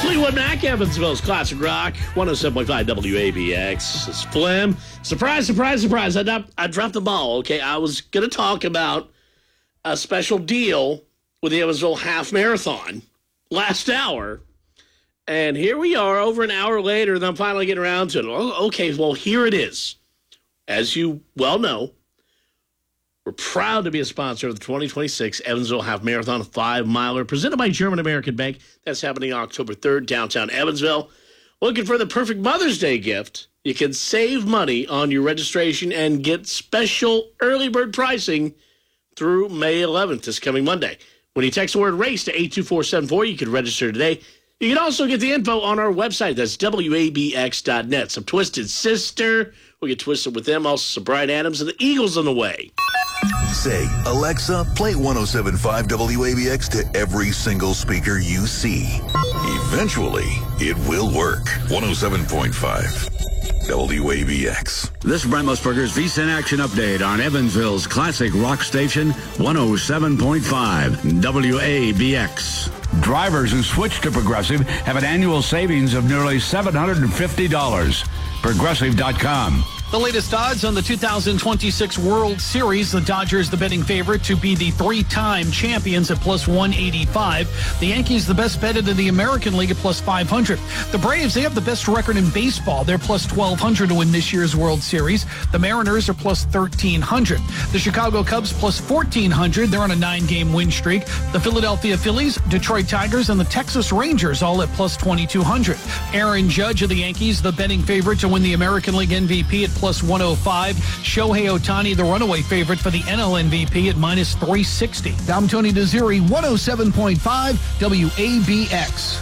Fleetwood Mac, Evansville's Classic Rock, 107.5 WABX. It's Flim. Surprise, surprise, surprise. I dropped the ball, okay? I was going to talk about a special deal with the Evansville Half Marathon last hour. And here we are over an hour later, and I'm finally getting around to it. Okay, well, here it is. As you well know, we're proud to be a sponsor of the 2026 Evansville Half Marathon 5-miler presented by German American Bank. That's happening October 3rd, downtown Evansville. Looking for the perfect Mother's Day gift? You can save money on your registration and get special early bird pricing through May 11th, this coming Monday. When you text the word RACE to 82474, you can register today. You can also get the info on our website. That's WABX.net. Some Twisted Sister. We'll get twisted with them. Also, some Bryan Adams and the Eagles on the way. Say, Alexa, play 107.5 WABX to every single speaker you see. Eventually, it will work. 107.5 WABX. This is Brent Musburger's VSIN Action Update on Evansville's classic rock station, 107.5 WABX. Drivers who switch to Progressive have an annual savings of nearly $750. Progressive.com. The latest odds on the 2026 World Series. The Dodgers, the betting favorite to be the three-time champions at plus 185. The Yankees, the best betted in the American League at plus 500. The Braves, they have the best record in baseball. They're plus 1,200 to win this year's World Series. The Mariners are plus 1,300. The Chicago Cubs plus 1,400. They're on a 9-game win streak. The Philadelphia Phillies, Detroit Tigers, and the Texas Rangers all at plus 2,200. Aaron Judge of the Yankees, the betting favorite to win the American League MVP at plus 105. Shohei Ohtani, the runaway favorite for the NL MVP at minus 360. I'm Tony Desiri, 107.5 WABX.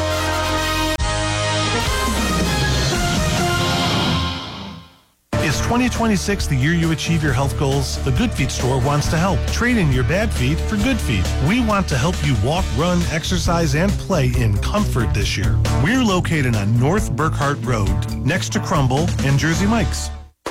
Is 2026 the year you achieve your health goals? The Good Feet store wants to help. Trade in your bad feet for good feet. We want to help you walk, run, exercise, and play in comfort this year. We're located on North Burkhart Road, next to Crumble and Jersey Mike's.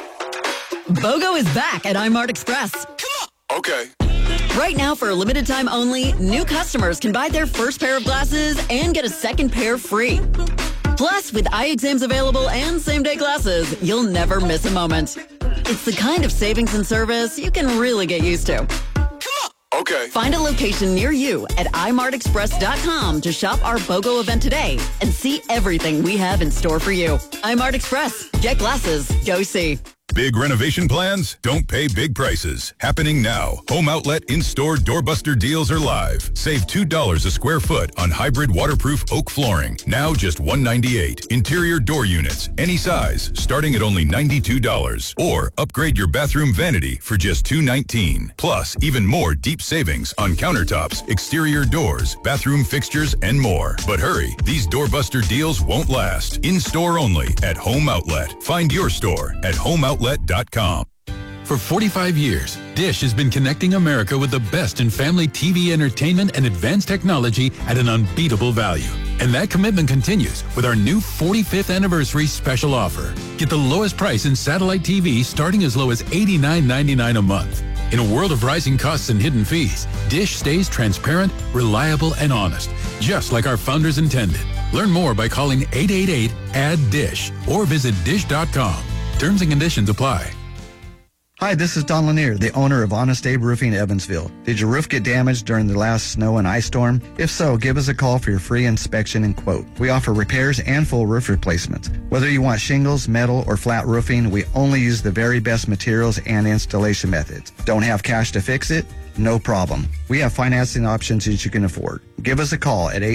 BOGO is back at iMart Express. Come on. Okay. Right now, for a limited time only, new customers can buy their first pair of glasses and get a second pair free. Plus, with eye exams available and same-day glasses, you'll never miss a moment. It's the kind of savings and service you can really get used to. Come on. Okay. Find a location near you at imartexpress.com to shop our BOGO event today and see everything we have in store for you. iMart Express. Get glasses. Go see. Big renovation plans? Don't pay big prices. Happening now. Home Outlet in-store doorbuster deals are live. Save $2 a square foot on hybrid waterproof oak flooring. Now just $198. Interior door units, any size, starting at only $92. Or upgrade your bathroom vanity for just $219. Plus, even more deep savings on countertops, exterior doors, bathroom fixtures, and more. But hurry, these doorbuster deals won't last. In-store only at Home Outlet. Find your store at homeoutlet.com. For 45 years, Dish has been connecting America with the best in family TV entertainment and advanced technology at an unbeatable value. And that commitment continues with our new 45th anniversary special offer. Get the lowest price in satellite TV starting as low as $89.99 a month. In a world of rising costs and hidden fees, Dish stays transparent, reliable, and honest, just like our founders intended. Learn more by calling 888-ADD-DISH or visit dish.com. Terms and conditions apply. Hi, this is Don Lanier, the owner of Honest Abe Roofing Evansville. Did your roof get damaged during the last snow and ice storm? If so, give us a call for your free inspection and quote. We offer repairs and full roof replacements. Whether you want shingles, metal, or flat roofing, we only use the very best materials and installation methods. Don't have cash to fix it? No problem. We have financing options that you can afford. Give us a call at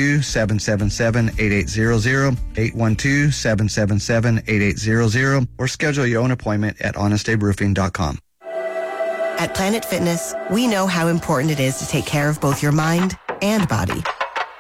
812-777-8800, 812-777-8800, or schedule your own appointment at honestaberoofing.com. At Planet Fitness, we know how important it is to take care of both your mind and body.